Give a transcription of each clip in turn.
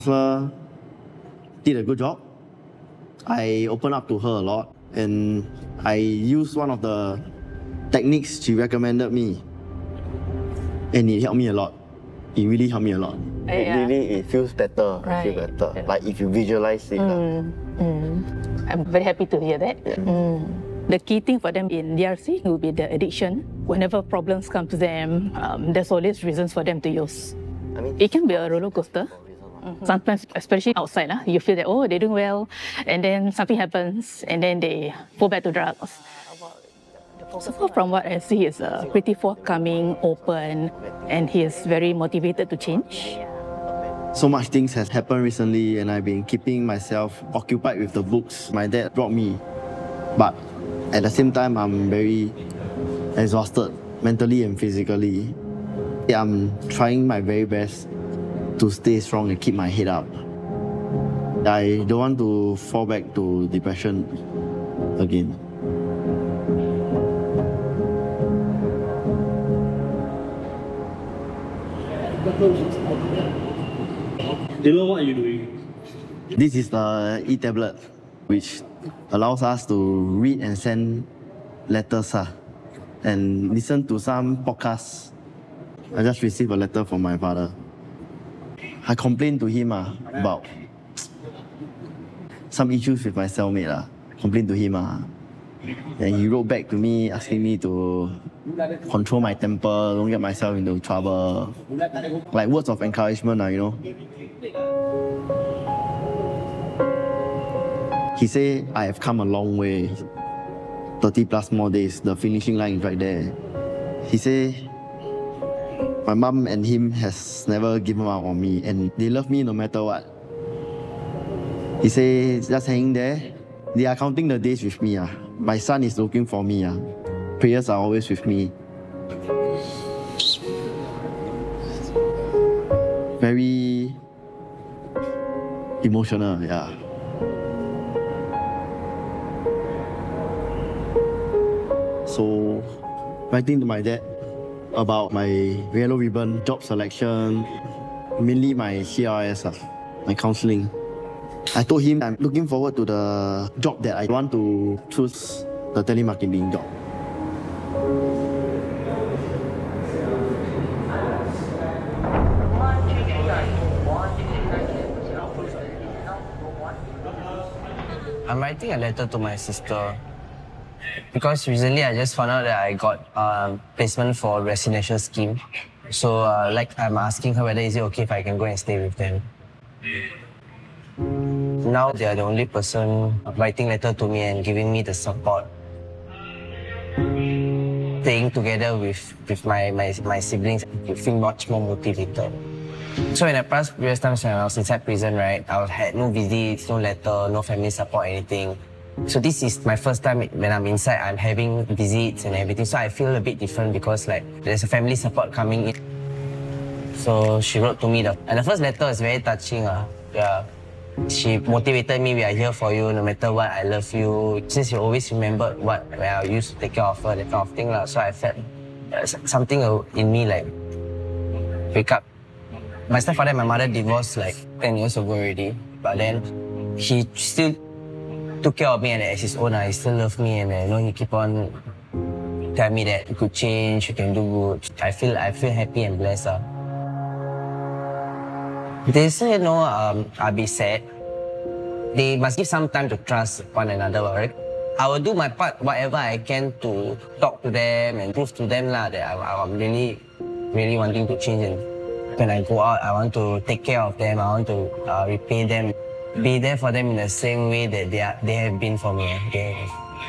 Her did a good job. I opened up to her a lot, and I used one of the techniques she recommended me, and it helped me a lot. It really helped me a lot. It feels better. Right. Feel better. Yeah. Like if you visualize it. I'm very happy to hear that. Yeah. The key thing for them in DRC will be the addiction. Whenever problems come to them, there's always reasons for them to use. It can be a roller coaster. Sometimes, especially outside, you feel that, oh, they're doing well, and then something happens, and then they fall back to drugs. So far from what I see, he's pretty forthcoming, open, and he is very motivated to change. So much things has happened recently, and I've been keeping myself occupied with the books my dad brought me. But at the same time, I'm very exhausted, mentally and physically. I'm trying my very best to stay strong and keep my head up. I don't want to fall back to depression again. Dylan, what are you doing? This is the e-tablet, which allows us to read and send letters and listen to some podcasts. I just received a letter from my father. I complained to him about some issues with my cellmate. Complained to him. And he wrote back to me asking me to control my temper, don't get myself into trouble. Like words of encouragement, you know. He said, I have come a long way. 30 plus more days, the finishing line is right there. He said, my mom and him has never given up on me, and they love me no matter what. He said, just hanging there. They are counting the days with me. My son is looking for me. Prayers are always with me. Very emotional, yeah. So, writing to my dad about my Yellow Ribbon job selection, mainly my CRS, my counseling. I told him I'm looking forward to the job that I want to choose, the telemarketing job. I'm writing a letter to my sister because recently I just found out that I got placement for residential scheme. So I'm asking her whether is it okay if I can go and stay with them. Now they are the only person writing letter to me and giving me the support. Staying together with my siblings, I feel much more motivated. So in the past previous times when I was inside prison, right, I had no visits, no letter, no family support, anything. So this is my first time when I'm inside, I'm having visits and everything. So I feel a bit different because there's a family support coming in. So she wrote to me, and the first letter is very touching. Yeah. She motivated me, we are here for you, no matter what, I love you. Since you always remembered when I used to take care of her, that kind of thing. So I felt something in me wake up. My stepfather and my mother divorced 10 years ago already. But then he still took care of me and as his own. He still loved me and he keep on telling me that you could change, you can do good. I feel happy and blessed. They say I'll be sad. They must give some time to trust one another, right? I will do my part, whatever I can to talk to them and prove to them that I'm really, really wanting to change. And when I go out, I want to take care of them. I want to repay them, be there for them in the same way that they have been for me. Okay?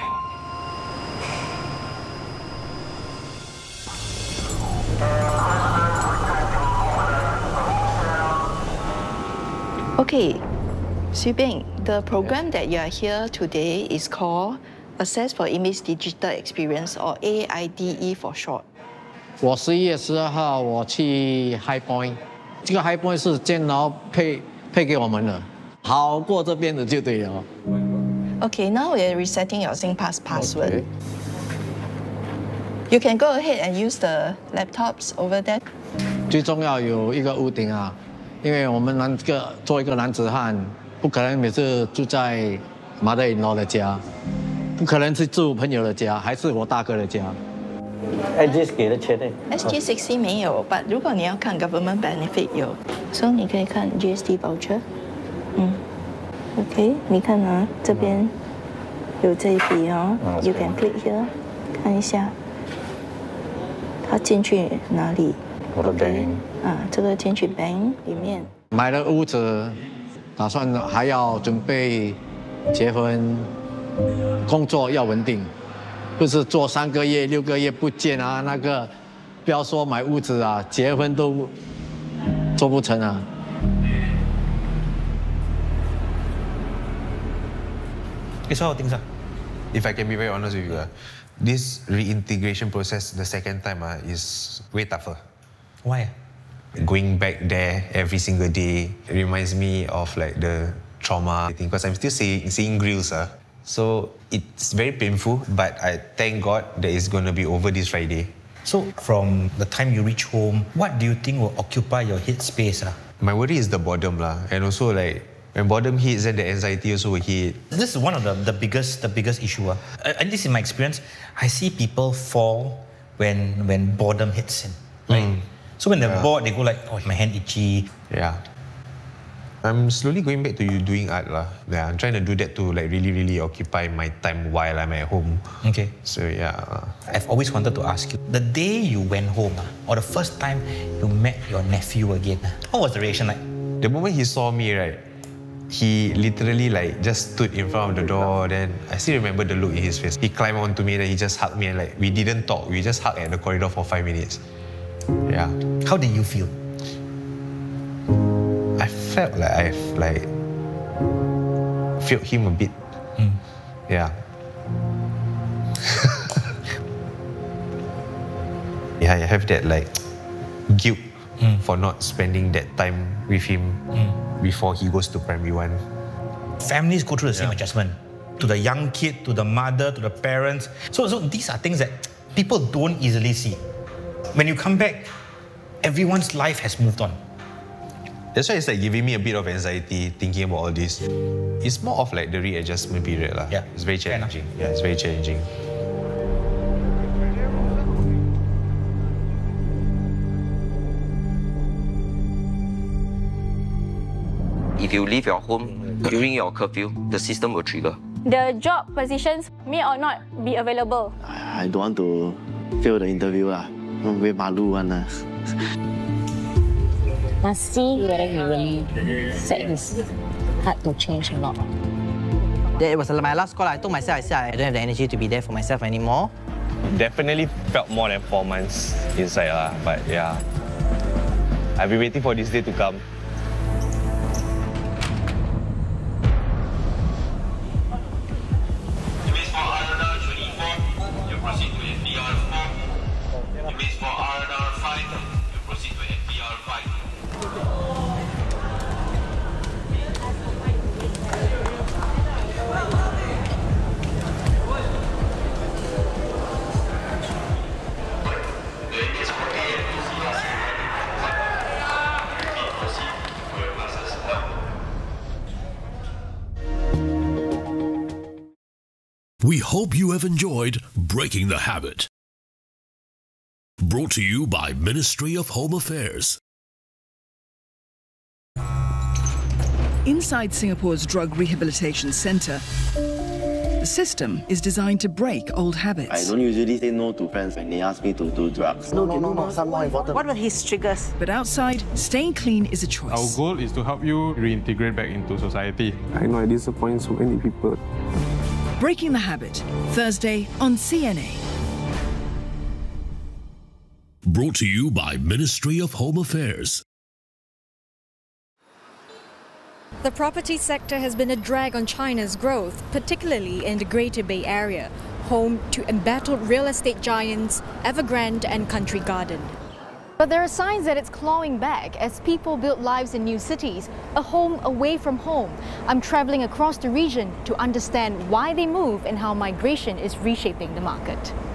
Okay, Xu Bing, the program that you are here today is called Access for Image Digital Experience, or AIDE for short. 我11月12号我去 High Point， 这个 High Point 是监牢配给我们的，好过这边的就对了。 Okay, now we're resetting your SingPass password. Okay. You can go ahead and use the laptops over there. 最重要有一个屋顶因为我们做一个男子汉，不可能每次住在mother-in-law 的家，不可能是住朋友的家，还是我大哥的家。 SG 给的钱呢 SG60 没有 but 如果你要看 government benefit 有，所以你可以看 GST voucher。OK， 你看啊，这边有这一笔哦，You can click here， 看一下，它进去哪里？ 我的 bank 这个进去 bank 里面。 买了屋子，打算还要准备结婚，工作要稳定，不是做3个月、6个月不见啊，那个不要说买屋子啊，结婚都做不成啊。 So how things are? If I can be very honest with you, this reintegration process the second time is way tougher. Why? Going back there every single day reminds me of like the trauma because I'm still seeing grills. So it's very painful, but I thank God that it's going to be over this Friday. So from the time you reach home, what do you think will occupy your head space? My worry is the boredom and also like when boredom hits, then the anxiety also will hit. This is one of the biggest issue. At least in my experience, I see people fall when boredom hits in. Right? So when they're bored, they go like, oh, my hand itchy. Yeah. I'm slowly going back to doing art. Yeah, I'm trying to do that to like really occupy my time while I'm at home. Okay. So yeah. I've always wanted to ask you, the day you went home, or the first time you met your nephew again, what was the reaction like? The moment he saw me, right, he literally like just stood in front of the door. Then I still remember the look in his face. He climbed onto me, then he just hugged me, and like we didn't talk. We just hugged at the corridor for 5 minutes. Yeah. How did you feel? I felt like I've like felt him a bit. Yeah. Yeah, I have that like guilt for not spending that time with him before he goes to primary 1. Families go through the same adjustment. To the young kid, to the mother, to the parents. So these are things that people don't easily see. When you come back, everyone's life has moved on. That's why it's like giving me a bit of anxiety thinking about all this. It's more of like the readjustment period. Yeah. It's very challenging. Yeah, it's very challenging. If you leave your home during your curfew, the system will trigger. The job positions may or not be available. I don't want to fail the interview. I'm very malu one. Must see whether he really set his heart to change or not. It was my last call. I told myself, I don't have the energy to be there for myself anymore. Definitely felt more than 4 months inside, but yeah. I've been waiting for this day to come. We hope you have enjoyed Breaking the Habit. Brought to you by Ministry of Home Affairs. Inside Singapore's Drug Rehabilitation Centre, the system is designed to break old habits. I don't usually say no to friends when they ask me to do drugs. No, some more important. What were his triggers? But outside, staying clean is a choice. Our goal is to help you reintegrate back into society. I know I disappoint so many people. Breaking the Habit, Thursday on CNA. Brought to you by Ministry of Home Affairs. The property sector has been a drag on China's growth, particularly in the Greater Bay Area, home to embattled real estate giants Evergrande and Country Garden. But there are signs that it's clawing back as people build lives in new cities, a home away from home. I'm traveling across the region to understand why they move and how migration is reshaping the market.